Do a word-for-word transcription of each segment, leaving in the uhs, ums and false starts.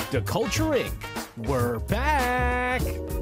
The Culture Incorporated. We're back!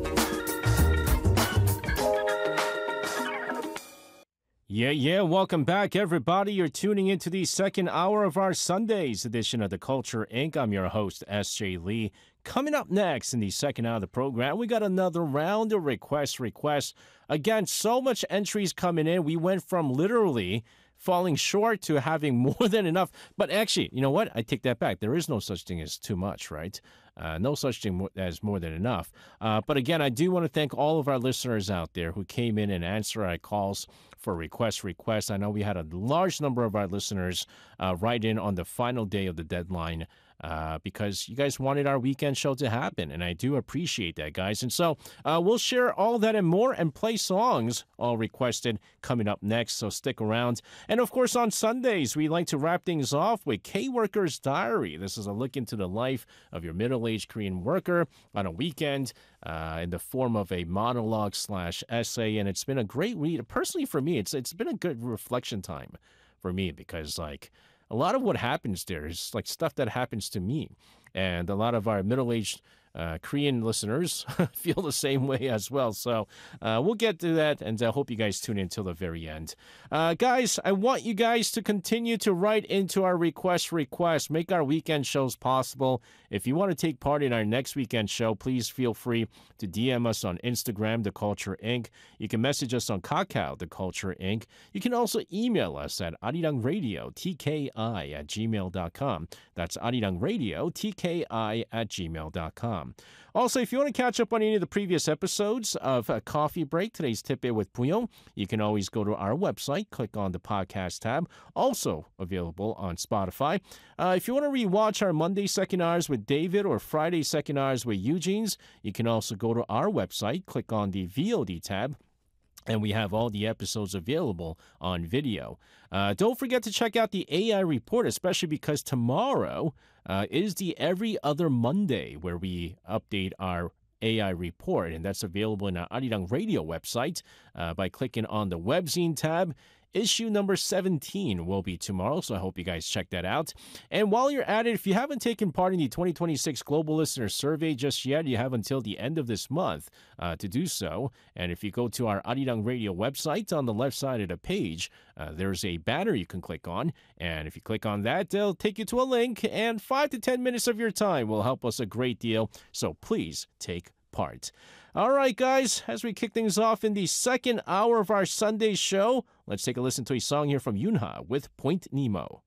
Yeah, yeah, welcome back, everybody. You're tuning into the second hour of our Sunday's edition of The Culture Incorporated. I'm your host, S J Lee. Coming up next in the second hour of the program, we got another round of request requests. Again, so much entries coming in. We went from literally falling short to having more than enough. But actually, you know what? I take that back. There is no such thing as too much, right? Uh, no such thing as more than enough. Uh, but again, I do want to thank all of our listeners out there who came in and answered our calls for request requests. I know we had a large number of our listeners uh, write in on the final day of the deadline uh, because you guys wanted our weekend show to happen, and I do appreciate that, guys. And so uh, we'll share all that and more and play songs all requested coming up next, so stick around. And of course, on Sundays, we like to wrap things off with K-Worker's Diary. This is a look into the life of your middle-aged Korean worker on a weekend uh, in the form of a monologue slash essay, and it's been a great read. Personally, for me, it's it's been a good reflection time for me because, like, a lot of what happens there is like stuff that happens to me, and a lot of our middle-aged Uh, Korean listeners feel the same way as well. So uh, we'll get to that, and I hope you guys tune in till the very end. Uh, guys, I want you guys to continue to write into our request requests. Make our weekend shows possible. If you want to take part in our next weekend show, please feel free to D M us on Instagram, The Culture Incorporated. You can message us on Kakao, The Culture Incorporated. You can also email us at arirangradio, T K I at gmail dot com. That's arirangradio, T K I at gmail dot com. Also, if you want to catch up on any of the previous episodes of uh, Coffee Break, today's tip-it with Puyong, you can always go to our website, click on the podcast tab, also available on Spotify. Uh, if you want to rewatch our Monday second hours with David or Friday second hours with Eugene's, you can also go to our website, click on the V O D tab, and we have all the episodes available on video. Uh, don't forget to check out the A I Report, especially because tomorrow uh, is the Every Other Monday where we update our A I Report, and that's available in our Arirang Radio website uh, by clicking on the Webzine tab. Issue number seventeen will be tomorrow, so I hope you guys check that out. And while you're at it, if you haven't taken part in the twenty twenty-six Global Listener Survey just yet, you have until the end of this month uh, to do so. And if you go to our Arirang Radio website, on the left side of the page, uh, there's a banner you can click on. And if you click on that, it'll take you to a link, and five to ten minutes of your time will help us a great deal. So please take part. All right, guys, as we kick things off in the second hour of our Sunday show, let's take a listen to a song here from Yunha with Point Nemo.